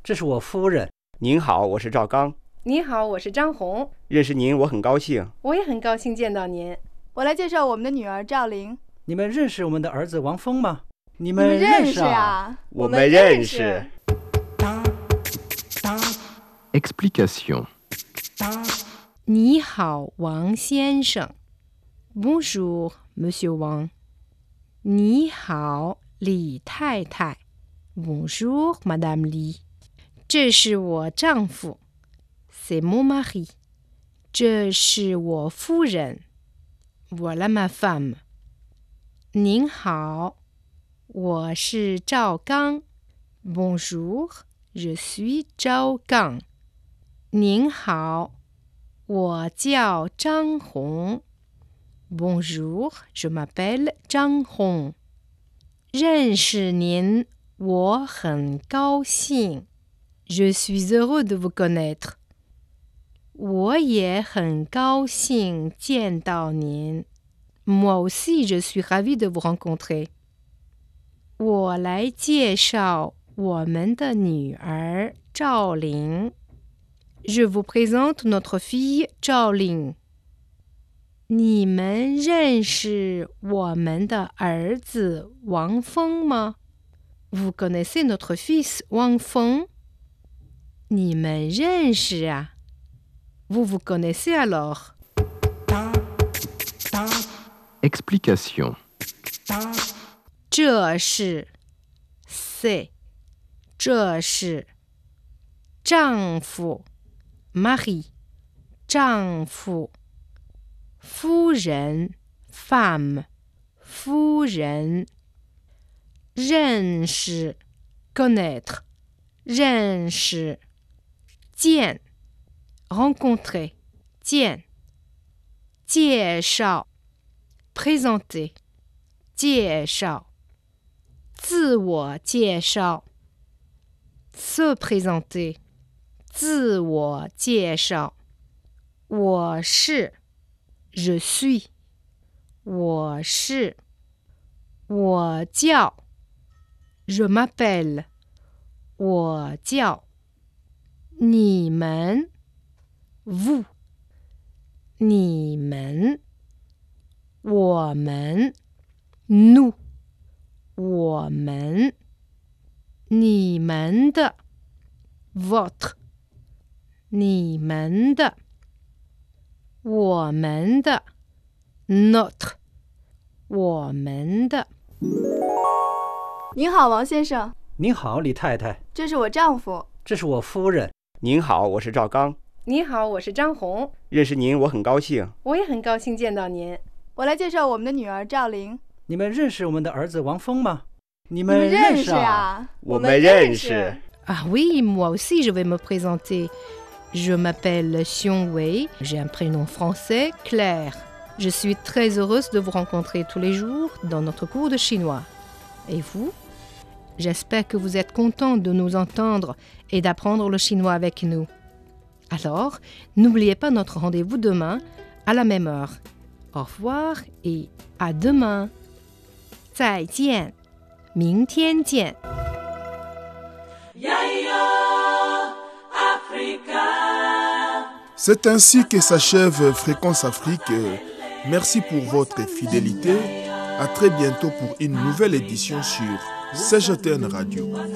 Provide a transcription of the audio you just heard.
这是我夫人。 您好，我是赵刚。 你好，我是张红。 认识您，我很高兴。 我也很高兴见到您。 我来介绍我们的女儿赵玲。 你们认识我们的儿子王峰吗？你们认识啊？ 我们认识。 Explication. 你好，王先生。Bonjour, Monsieur Wang. 你好，李太太。Bonjour, Madame Li. 这是我丈夫。C'est mon mari. 这是我夫人。Voilà ma femme. 您好，我是赵刚。Bonjour, je suis 赵刚。您好，我叫张红。Bonjour, je m'appelle 张红。认识您，我很高兴。Je suis heureux de vous connaître. 我也很高兴见到您。Moi aussi, je suis ravie de vous rencontrer. 我来介绍我们的女儿赵玲。Je vous présente notre fille 赵玲。你们认识我们的儿子王峰吗？ Vous connaissez notre fils 王峰？你们认识啊？ Vous vous connaissez alors? Explication. 这是 c'est 这是丈夫 mari 丈夫夫人 femme 夫人认识 connaître 认识见 rencontrer 见介绍 présenter 介绍自我介绍 se présenter 自我介绍我是 je suis 我是我叫 je m'appelle 我叫你们 vous 你们我们 nous 我们你们的 votre 你们的我们的 notre 我们的您好，王先生。 您好，李太太。 这是我丈夫。 这是我夫人。 您好，我是赵刚。 你好，我是张红。 认识您，我很高兴。 我也很高兴见到您。 我来介绍我们的女儿赵玲。 你们认识我们的儿子王峰吗？你们认识啊？ 我们认识。 Ah oui, moi aussi je vais me présenter. Je m'appelle Xiong Wei, j'ai un prénom français, Claire. Je suis très heureuse de vous rencontrer tous les jours dans notre cours de chinois. Et vous? J'espère que vous êtes content de nous entendre et d'apprendre le chinois avec nous. Alors, n'oubliez pas notre rendez-vous demain à la même heure. Au revoir et à demain. 再见，明天见。 C'est ainsi que s'achève Fréquence Afrique. Merci pour votre fidélité. À très bientôt pour une nouvelle édition sur CGTN Radio.